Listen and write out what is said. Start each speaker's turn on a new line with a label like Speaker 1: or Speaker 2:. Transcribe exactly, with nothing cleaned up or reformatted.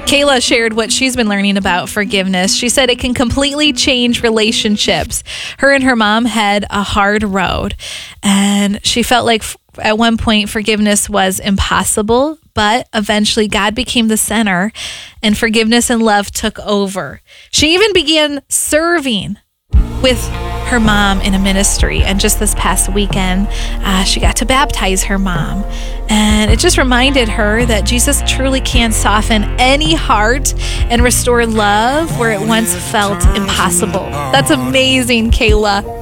Speaker 1: Kayla shared what she's been learning about forgiveness. She said it can completely change relationships. Her and her mom had a hard road, and she felt like at one point forgiveness was impossible, but eventually God became the center and forgiveness and love took over. She even began serving with her mom in a ministry, and just this past weekend uh, she got to baptize her mom, and it just reminded her that Jesus truly can soften any heart and restore love where it once felt impossible. That's amazing, Kayla.